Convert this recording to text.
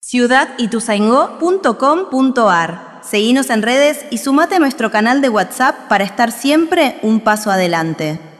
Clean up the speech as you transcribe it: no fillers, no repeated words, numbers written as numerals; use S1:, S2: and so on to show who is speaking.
S1: ciudadituzaingó.com.ar. Seguinos en redes y sumate a nuestro canal de WhatsApp para estar siempre un paso adelante.